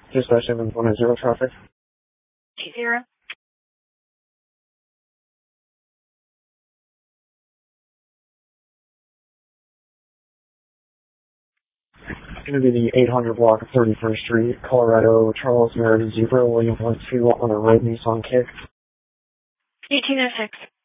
Dispatch 7110 traffic. 80. It's going to be the 800 block of 31st Street, Colorado, Charles Merritt Zebra, William 12 on a red Nissan Kick. 1806.